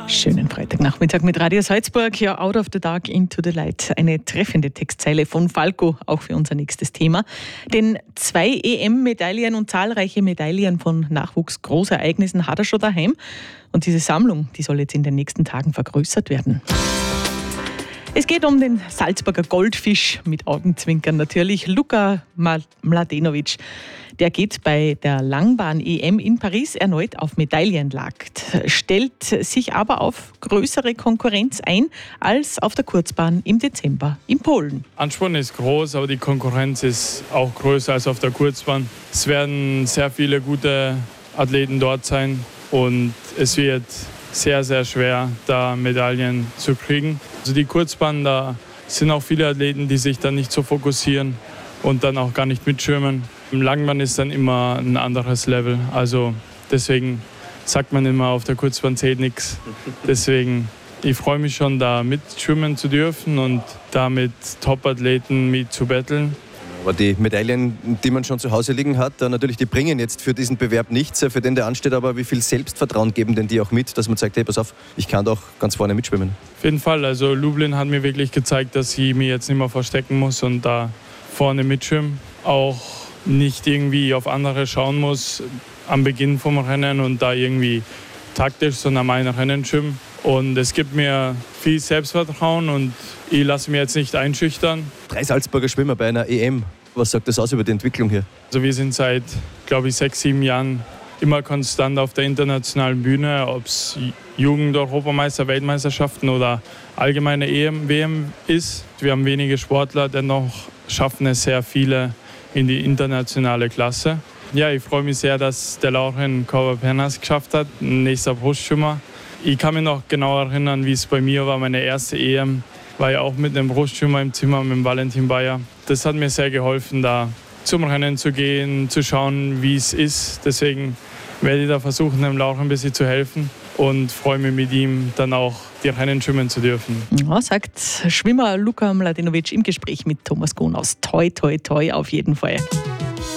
Schönen Freitagnachmittag mit Radio Salzburg. Ja, Out of the Dark, into the light. Eine treffende Textzeile von Falco, auch für unser nächstes Thema. Denn 2 EM-Medaillen und zahlreiche Medaillen von Nachwuchsgroßereignissen hat er schon daheim. Und diese Sammlung, die soll jetzt in den nächsten Tagen vergrößert werden. Es geht um den Salzburger Goldfisch, mit Augenzwinkern natürlich, Luka Mladenovic. Der geht bei der Langbahn-EM in Paris erneut auf Medaillenjagd, stellt sich aber auf größere Konkurrenz ein als auf der Kurzbahn im Dezember in Polen. Ansporn ist groß, aber die Konkurrenz ist auch größer als auf der Kurzbahn. Es werden sehr viele gute Athleten dort sein und es wird sehr, sehr schwer, da Medaillen zu kriegen. Also die Kurzbahn, da sind auch viele Athleten, die sich dann nicht so fokussieren und dann auch gar nicht mitschwimmen. Im Langbahn ist dann immer ein anderes Level. Also deswegen sagt man immer, auf der Kurzbahn zählt nichts. Deswegen, ich freue mich schon, da mitschwimmen zu dürfen und da mit Top-Athleten mit zu battlen. Aber die Medaillen, die man schon zu Hause liegen hat, natürlich, die bringen jetzt für diesen Bewerb nichts, für den der ansteht, aber wie viel Selbstvertrauen geben denn die auch mit, dass man sagt, hey, pass auf, ich kann doch ganz vorne mitschwimmen? Auf jeden Fall, also Lublin hat mir wirklich gezeigt, dass ich mich jetzt nicht mehr verstecken muss und da vorne mitschwimmen. Auch nicht irgendwie auf andere schauen muss am Beginn vom Rennen und da irgendwie taktisch, sondern mein Rennen schwimmen. Und es gibt mir viel Selbstvertrauen und ich lasse mich jetzt nicht einschüchtern. 3 Salzburger Schwimmer bei einer EM. Was sagt das aus über die Entwicklung hier? Also wir sind seit, glaube ich, 6, 7 Jahren immer konstant auf der internationalen Bühne, ob es Jugend-Europameister, Weltmeisterschaften oder allgemeine EM, WM ist. Wir haben wenige Sportler, dennoch schaffen es sehr viele in die internationale Klasse. Ja, ich freue mich sehr, dass der Lauren Korver-Pernas geschafft hat, nächster Brustschwimmer. Ich kann mich noch genau erinnern, wie es bei mir war, meine erste EM. War ja auch mit einem Brustschwimmer im Zimmer, mit dem Valentin Bayer. Das hat mir sehr geholfen, da zum Rennen zu gehen, zu schauen, wie es ist. Deswegen werde ich da versuchen, dem Lauren ein bisschen zu helfen und freue mich mit ihm dann auch die Rennen schwimmen zu dürfen. Ja, sagt Schwimmer Luka Mladenovic im Gespräch mit Thomas Gonaus. Toi, toi, toi auf jeden Fall.